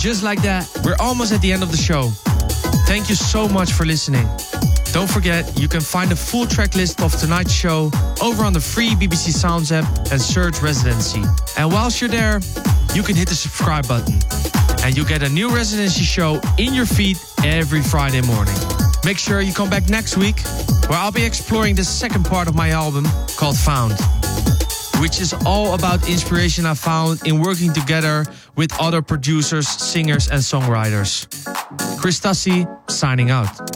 just like that, we're almost at the end of the show. Thank you so much for listening. Don't forget, you can find the full track list of tonight's show over on the free BBC Sounds app and search Residency. And whilst you're there, you can hit the subscribe button. And you get a new Residency show in your feed every Friday morning. Make sure you come back next week, where I'll be exploring the second part of my album called Found, which is all about inspiration I found in working together with other producers, singers and songwriters. Chris Tassi, signing out.